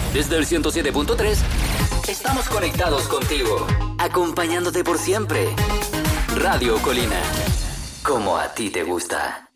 Desde el 107.3, estamos conectados contigo, acompañándote por siempre. Radio Colina, como a ti te gusta.